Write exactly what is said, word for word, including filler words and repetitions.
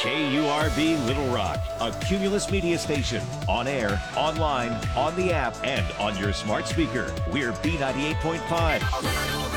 K U R V Little Rock, a Cumulus media station. On air, online, on the app, and on your smart speaker. We're B ninety-eight point five.